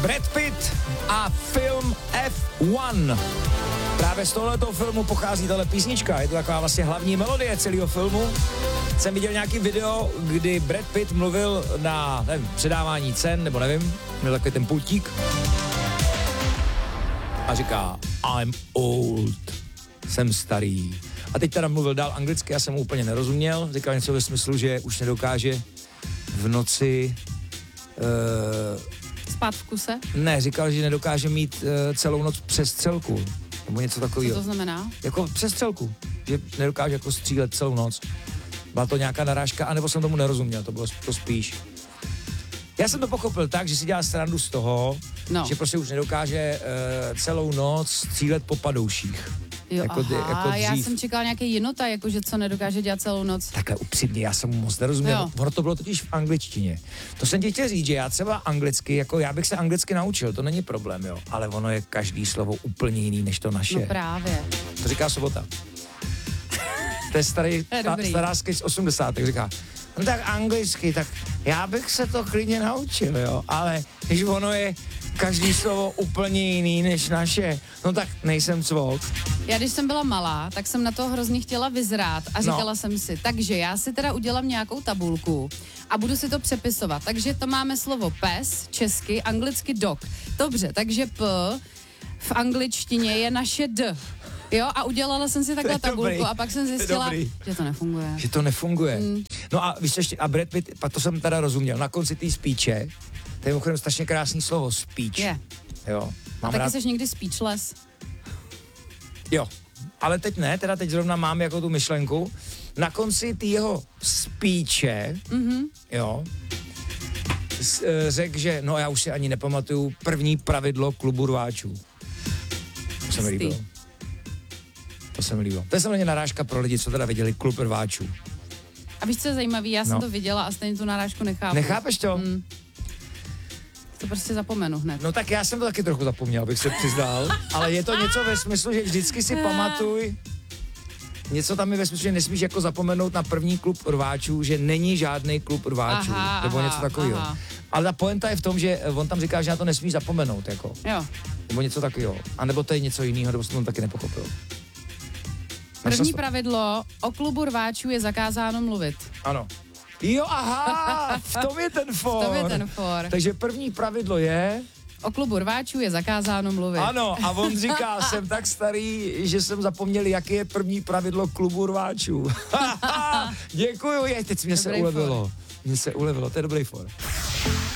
Brad Pitt a film F1. Právě z tohoto filmu pochází tahle písnička, je to taková vlastně hlavní melodie celého filmu. Jsem viděl nějaký video, kdy Brad Pitt mluvil na, nevím, předávání cen, nebo nevím, měl takový ten pultík a říká I'm old, jsem starý. A teď teda mluvil dál anglicky, já jsem mu úplně nerozuměl, říkal něco ve smyslu, že už nedokáže v noci... Spát v kuse? Ne, říkal, že nedokáže mít celou noc přestřelku, nebo něco takového. Co to znamená? Jako přestřelku, že nedokáže jako střílet celou noc. Byla to nějaká narážka, anebo jsem tomu nerozuměl, to bylo to spíš. Já jsem to pochopil tak, že si dělá srandu z toho, že prostě už nedokáže celou noc střílet po padouších. Jo, jako já jsem čekal nějaký jinota, jakože co nedokáže dělat celou noc. Takhle upřímně, já jsem mu moc nerozuměl. Ono to bylo totiž v angličtině. To jsem ti chtěl říct, že já třeba anglicky, jako já bych se anglicky naučil, to není problém, jo. Ale ono je každý slovo úplně jiný, než to naše. No právě. To říká Sobota. To je stará skryť z 80. říká, no tak anglicky, tak já bych se to klidně naučil, jo. Ale když ono je každý slovo úplně jiný než naše, no tak nejsem cvok. Já když jsem byla malá, tak jsem na to hrozně chtěla vyzrát a říkala jsem si, takže já si teda udělám nějakou tabulku a budu si to přepisovat. Takže to máme slovo pes, česky, anglicky dog. Dobře, takže p v angličtině je naše d. Jo, a udělala jsem si takhle tabulku a pak jsem zjistila, že to nefunguje. Že to nefunguje. No a víš ještě, a Brad Pitt, pak to jsem teda rozuměl, na konci té speeche, to je mimochodem strašně krásný slovo, speech. Je. Jo. A taky jsi někdy speechless? Jo, ale teď ne, teda teď zrovna mám jako tu myšlenku. Na konci té jeho speeche, jo, řekl, že, no já už si ani nepamatuju, první pravidlo klubu rváčů. To se mi líbilo. To se mi líbilo. To je samozřejmě narážka pro lidi, co teda viděli klub rváčů. A víš, co je zajímavý? Já jsem to viděla a stejně tu narážku nechápu. Nechápeš to? To prostě zapomenu hned. No tak já jsem to taky trochu zapomněl, bych se přiznal, ale je to něco ve smyslu, že vždycky si pamatuj, něco tam je ve smyslu, že nesmíš jako zapomenout na první klub rváčů, že není žádný klub rváčů, nebo něco takového. Ale ta pointa je v tom, že on tam říká, že na to nesmíš zapomenout, jako. Jo. Nebo něco takového. A nebo to je něco jiného, nebo jsem to taky nepochopil. První pravidlo, o klubu rváčů je zakázáno mluvit. Ano. Jo, aha, v tom je ten for. V tom je ten for. Takže první pravidlo je... O klubu rváčů je zakázáno mluvit. Ano, a on říká, jsem tak starý, že jsem zapomněl, jaké je první pravidlo klubu rváčů. Děkuju, teď mě se ulevilo. Mně se ulevilo, to je dobrý for.